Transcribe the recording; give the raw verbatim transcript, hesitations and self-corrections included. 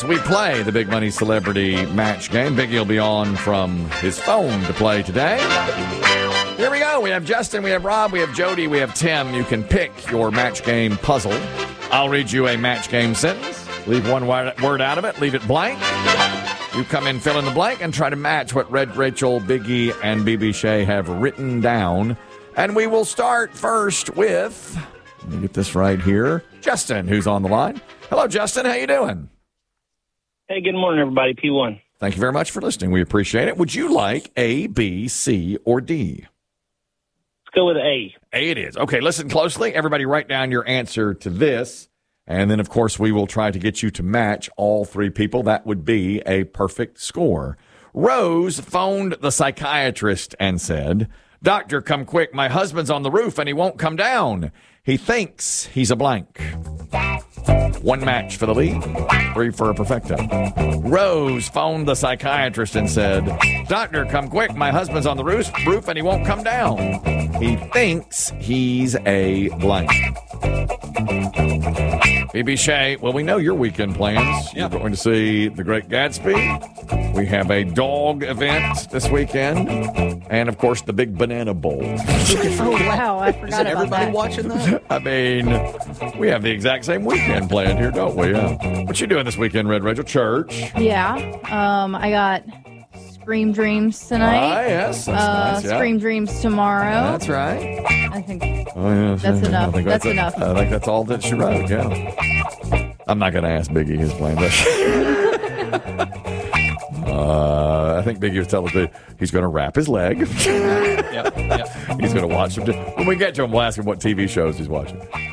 as we play the Big Money Celebrity Match Game. Biggie will be on from his phone to play today. Here we go. We have Justin, we have Rob, we have Jody, we have Tim. You can pick your match game puzzle. I'll read you a match game sentence. Leave one word out of it. Leave it blank. You come in, fill in the blank, and try to match what Red Rachel, Biggie, and B B Shea have written down. And we will start first with, let me get this right here, Justin, who's on the line. Hello, Justin. How you doing? Hey, good morning, everybody. P one. Thank you very much for listening. We appreciate it. Would you like A, B, C, or D? Let's go with A. A it is. Okay, listen closely. Everybody write down your answer to this. And then, of course, we will try to get you to match all three people. That would be a perfect score. Rose phoned the psychiatrist and said, "Doctor, come quick. My husband's on the roof and he won't come down. He thinks he's a blank." One match for the lead, three for a perfecto. Rose phoned the psychiatrist and said, "Doctor, come quick. My husband's on the roof, roof and he won't come down. He thinks he's a blank." B B Shea, well, we know your weekend plans. Yep. You're going to see The Great Gatsby. We have a dog event this weekend. And, of course, the Big Banana Bowl. Oh, wow. I forgot Is about everybody that. watching that? I mean, we have the exact same weekend planned here, don't we? Yeah. What you doing this weekend, Red Rachel? Church? Yeah. Um, I got Scream Dreams tonight. Ah, yes. That's uh, nice, yeah. Scream Dreams tomorrow. That's right. I think Oh, yeah, That's I enough. think That's it. enough. I think that's all that she wrote, yeah. I'm not going to ask Biggie his plan. uh, I think Biggie was telling me he's going to wrap his leg. Yep, yep. He's going to watch him. When we get to him, we'll ask him what T V shows he's watching.